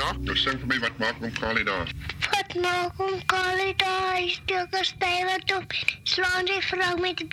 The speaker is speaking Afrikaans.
Ja, nou sing vir my, wat maak oom Kali daar? Wat maak oom Kali daar? Hy steek 'n stywe top. Slaan sy vrou met 'n